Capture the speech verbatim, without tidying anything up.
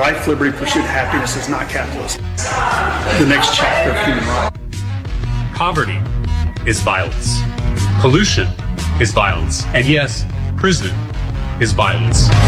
life, liberty, pursuit, happiness is not capitalism. The next chapter of human rights. Poverty is violence. Pollution is violence. And yes, prison is violence.